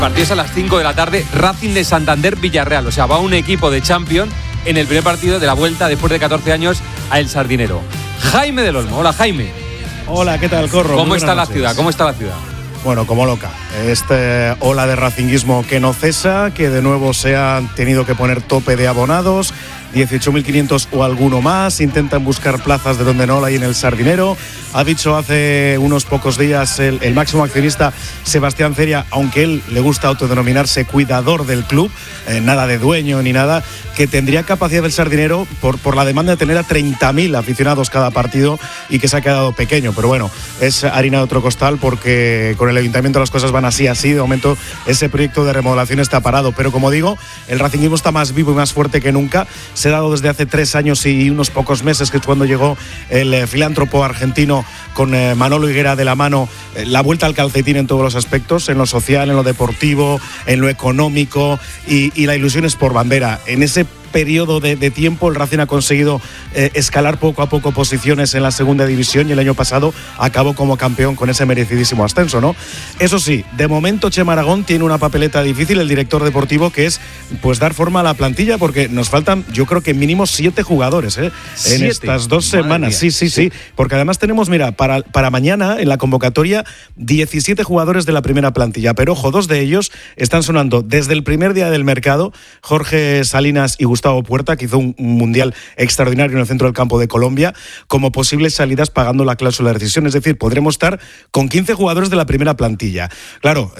Partido es a las 5 de la tarde, Racing de Santander Villarreal. O sea, va un equipo de Champions en el primer partido de la vuelta después de 14 años a El Sardinero. Jaime del Olmo. Hola, Jaime. Hola, ¿qué tal, Corro? ¿Cómo está la ciudad? ¿Cómo está la ciudad? Bueno, como loca. Esta ola de racinguismo que no cesa, que de nuevo se han tenido que poner tope de abonados, 18.500 o alguno más, intentan buscar plazas de donde no la hay en El Sardinero. Ha dicho hace unos pocos días el máximo accionista Sebastián Ceria, aunque él le gusta autodenominarse cuidador del club, nada de dueño ni nada, que tendría capacidad El Sardinero por la demanda de tener a 30.000 aficionados cada partido y que se ha quedado pequeño. Pero bueno, es harina de otro costal porque con el ayuntamiento las cosas van así. De momento ese proyecto de remodelación está parado. Pero como digo, el racinguismo está más vivo y más fuerte que nunca. Se ha dado desde hace 3 años y unos pocos meses, que es cuando llegó el filántropo argentino con Manolo Higuera de la mano, la vuelta al calcetín en todos los aspectos, en lo social, en lo deportivo, en lo económico, y la ilusión es por bandera. En ese periodo de tiempo el Racing ha conseguido escalar poco a poco posiciones en la segunda división y el año pasado acabó como campeón con ese merecidísimo ascenso, ¿no? Eso sí, de momento Chema Aragón tiene una papeleta difícil, el director deportivo, que es pues dar forma a la plantilla, porque nos faltan, yo creo que mínimo 7 jugadores en estas 2 semanas. Sí, porque además tenemos, mira, para mañana en la convocatoria 17 jugadores de la primera plantilla, pero ojo, 2 de ellos están sonando desde el primer día del mercado: Jorge Salinas y Gustavo Puerta, que hizo un mundial extraordinario en el centro del campo de Colombia, como posibles salidas pagando la cláusula de rescisión. Es decir, podremos estar con 15 jugadores de la primera plantilla. Claro,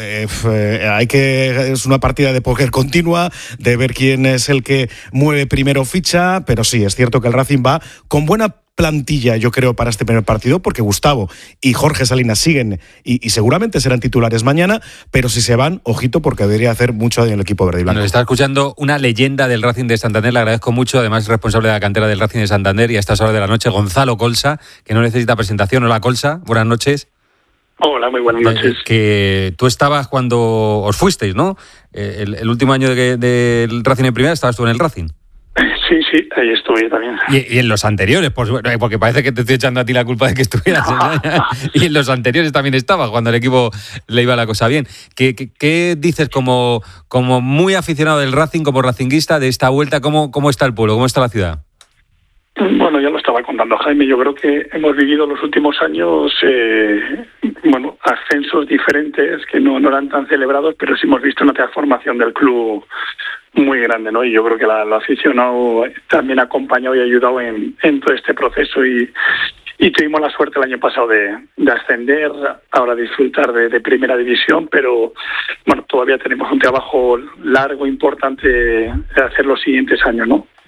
es una partida de póker continua, de ver quién es el que mueve primero ficha, pero sí, es cierto que el Racing va con buena plantilla, yo creo, para este primer partido, porque Gustavo y Jorge Salinas siguen y seguramente serán titulares mañana, pero si se van, ojito, porque debería hacer mucho en el equipo verde y blanco. Nos está escuchando una leyenda del Racing de Santander, le agradezco mucho, además es responsable de la cantera del Racing de Santander, y a estas horas de la noche, Gonzalo Colsa, que no necesita presentación. Hola, Colsa, buenas noches. Hola, muy buenas noches. Que tú estabas cuando os fuisteis, ¿no? El último año del Racing en primera estabas tú en el Racing. Sí, ahí estuve también. Y en los anteriores, porque parece que te estoy echando a ti la culpa de que estuvieras. Y en los anteriores también estabas, cuando al equipo le iba la cosa bien. ¿Qué dices como muy aficionado del Racing, como racinguista de esta vuelta? ¿Cómo está el pueblo? ¿Cómo está la ciudad? Bueno, ya lo estaba contando Jaime. Yo creo que hemos vivido los últimos años ascensos diferentes que no eran tan celebrados, pero sí hemos visto una transformación del club muy grande, ¿no? Y yo creo que lo aficionado también ha acompañado y ha ayudado en todo este proceso, y tuvimos la suerte el año pasado de ascender, ahora disfrutar de primera división, pero bueno, todavía tenemos un trabajo largo, importante de hacer los siguientes años, ¿no?